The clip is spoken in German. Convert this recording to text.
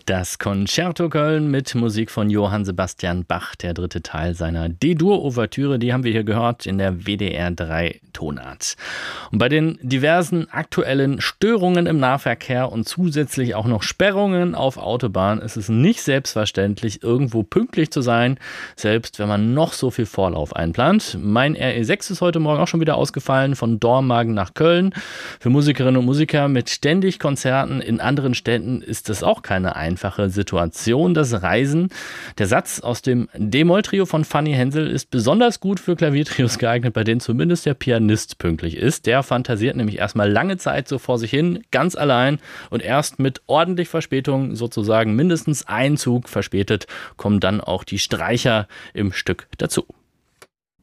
Das Concerto Köln mit Musik von Johann Sebastian Bach, der dritte Teil seiner D-Dur-Ouvertüre, die haben wir hier gehört in der WDR 3 Tonart. Und bei den diversen aktuellen Störungen im Nahverkehr und zusätzlich auch noch Sperrungen auf Autobahnen ist es nicht selbstverständlich, irgendwo pünktlich zu sein, selbst wenn man noch so viel Vorlauf einplant. Mein RE6 ist heute Morgen auch schon wieder ausgefallen, von Dormagen nach Köln. Für Musikerinnen und Musiker mit ständig Konzerten in anderen Städten ist das auch keine einfache Situation, das Reisen. Der Satz aus dem D-Moll-Trio von Fanny Hensel ist besonders gut für Klaviertrios geeignet, bei denen zumindest der Pianist pünktlich ist. Der fantasiert nämlich erstmal lange Zeit so vor sich hin, ganz allein, und erst mit ordentlich Verspätung, sozusagen mindestens ein Zug verspätet, kommen dann auch die Streicher im Stück dazu.